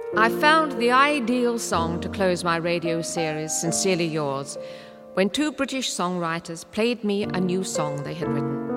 I found the ideal song to close my radio series, Sincerely Yours, when two British songwriters played me a new song they had written.